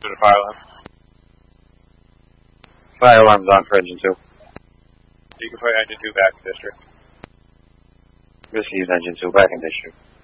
To the fire alarm. Fire alarm's on for engine 2. You can put engine 2 back in district. Receive engine 2 back in district.